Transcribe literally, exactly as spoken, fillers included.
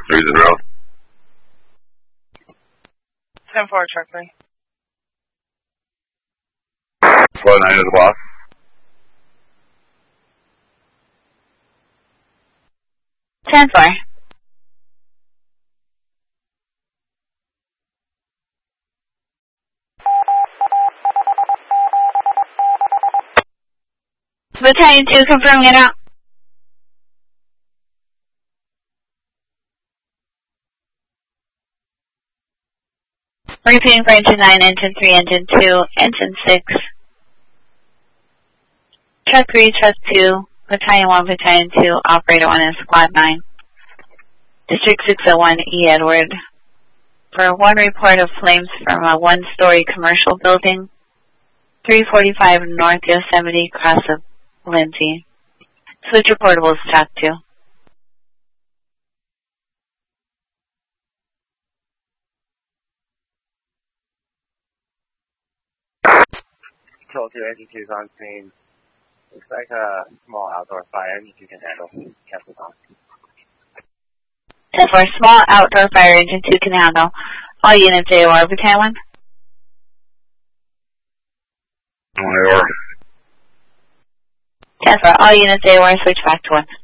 Reason Road. ten four, truck three. Flow nine is a block. ten four. Battalion two, confirming it out. Repeating for engine nine, engine three, engine two, engine six. Truck three, truck two, battalion one, battalion two, operator one, and squad nine. District six oh one, E. Edward. For one report of flames from a one-story commercial building, three forty-five North Yosemite, cross of Lindsay. Switch reportable stock two. Control two, engine two is on scene. Looks like a small outdoor fire, if you can handle. Cancel on. ten four, small outdoor fire engine two can handle. All units A O R, battalion one. A O R. ten four, all units A O R, switch back to one.